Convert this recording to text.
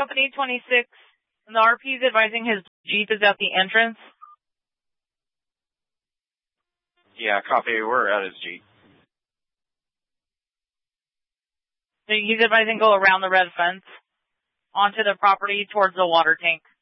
Company 26, and the RP is advising his Jeep is at the entrance. Yeah, copy. We're at his Jeep. So he's advising go around the red fence onto the property towards the water tank.